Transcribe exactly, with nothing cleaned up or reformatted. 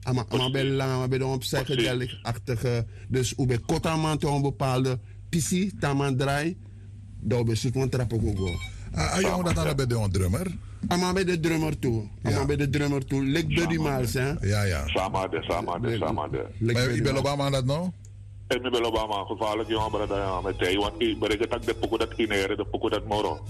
Ama ama bij lang, bij de psychedelic-achtige. Dus hoe bij kotaman te een bepaalde pisi, tamandrai. Dat bij zoet man trappen gogo. Ah, je moet dat dan bij de drummer? Ama bij de drummer toe. Ama bij de drummer toe. Lek Buddy Miles, hè? Ja, ja. Samade, samade, samade. Maar je bent Obama dat nou? En nu ben Obama gevaarlijk jongen, maar dat ja, met hij, want ik ben ik het ook de pokoe dat ineren, de pokoe dat moro.